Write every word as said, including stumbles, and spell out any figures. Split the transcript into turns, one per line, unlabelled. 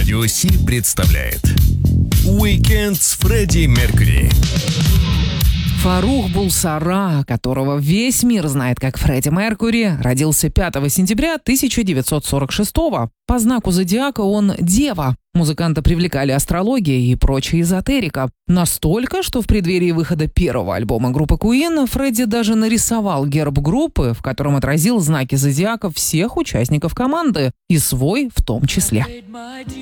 Радио Си представляет Уикенд с Фредди Меркьюри.
Фарух Булсара, которого весь мир знает как Фредди Меркьюри, родился пятого сентября тысяча девятьсот сорок шестого. По знаку зодиака он Дева. Музыканта привлекали астрология и прочая эзотерика. Настолько, что в преддверии выхода первого альбома группы Queen Фредди даже нарисовал герб группы, в котором отразил знаки зодиака всех участников команды, и свой в том числе.